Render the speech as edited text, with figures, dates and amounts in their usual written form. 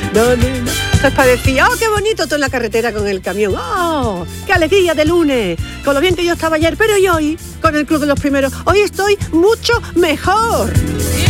No. Esto es para decir, ¡oh, qué bonito! Todo en la carretera con el camión. ¡Oh, qué alegría de lunes! Con lo bien que yo estaba ayer, pero y hoy, con el Club de los Primeros, hoy estoy mucho mejor.